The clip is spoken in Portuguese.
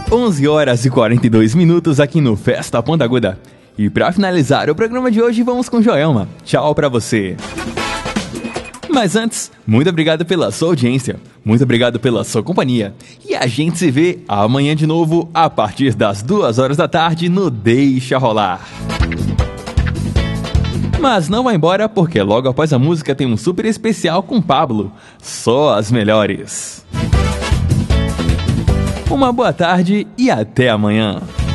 11 horas e 42 minutos aqui no Festa Ponta Aguda. E pra finalizar o programa de hoje, vamos com Joelma. Tchau pra você. Mas antes, muito obrigado pela sua audiência, muito obrigado pela sua companhia. E a gente se vê amanhã de novo, a partir das 2 horas da tarde, no Deixa Rolar. Mas não vá embora, porque logo após a música tem um super especial com Pablo. Só as melhores. Uma boa tarde e até amanhã.